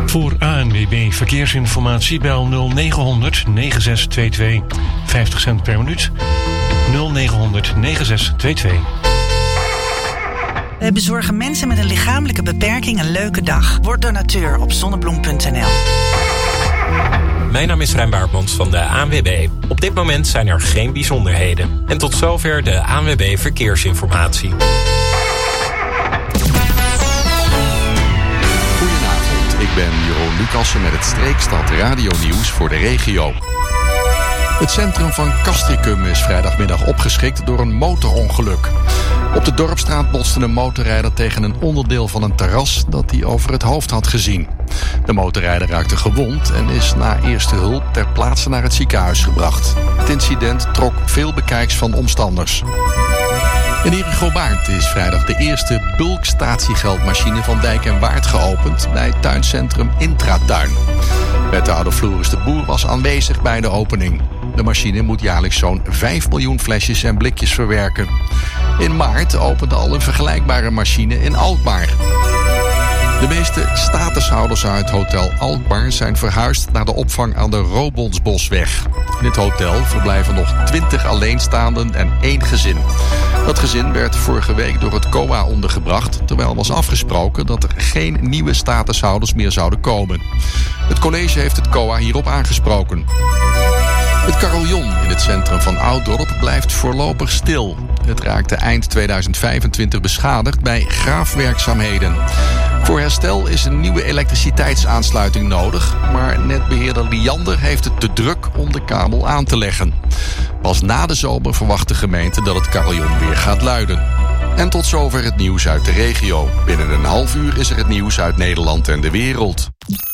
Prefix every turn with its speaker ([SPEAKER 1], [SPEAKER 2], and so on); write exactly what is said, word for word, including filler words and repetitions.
[SPEAKER 1] Voor A N W B Verkeersinformatie bel nul negen honderd negen zes twee twee. vijftig cent per minuut. nul negen honderd negen zes twee twee.
[SPEAKER 2] Wij bezorgen mensen met een lichamelijke beperking een leuke dag. Word donateur op zonnebloem punt n l.
[SPEAKER 3] Mijn naam is Rijn Baartmans van de A N W B. Op dit moment zijn er geen bijzonderheden. En tot zover de A N W B Verkeersinformatie.
[SPEAKER 4] Goedenavond, ik ben Jeroen Lucassen met het Streekstad Radio Nieuws voor de regio. Het centrum van Castricum is vrijdagmiddag opgeschrikt door een motorongeluk. Op de Dorpstraat botste een motorrijder tegen een onderdeel van een terras dat hij over het hoofd had gezien. De motorrijder raakte gewond en is na eerste hulp ter plaatse naar het ziekenhuis gebracht. Het incident trok veel bekijks van omstanders. In Heerhugowaard is vrijdag de eerste bulkstatiegeldmachine van Dijk en Waard geopend bij tuincentrum Intratuin. Wethouder Floris de Boer was aanwezig bij de opening. De machine moet jaarlijks zo'n vijf miljoen flesjes en blikjes verwerken. In maart opende al een vergelijkbare machine in Alkmaar. De meeste statushouders uit Hotel Alkmaar zijn verhuisd naar de opvang aan de Robonsbosweg. In het hotel verblijven nog twintig alleenstaanden en één gezin. Dat gezin werd vorige week door het C O A ondergebracht, terwijl was afgesproken dat er geen nieuwe statushouders meer zouden komen. Het college heeft het C O A hierop aangesproken. Het carillon in het centrum van Ouddorp blijft voorlopig stil. Het raakte eind tweeduizend vijfentwintig beschadigd bij graafwerkzaamheden. Voor herstel is een nieuwe elektriciteitsaansluiting nodig, maar netbeheerder Liander heeft het te druk om de kabel aan te leggen. Pas na de zomer verwacht de gemeente dat het carillon weer gaat luiden. En tot zover het nieuws uit de regio. Binnen een half uur is er het nieuws uit Nederland en de wereld.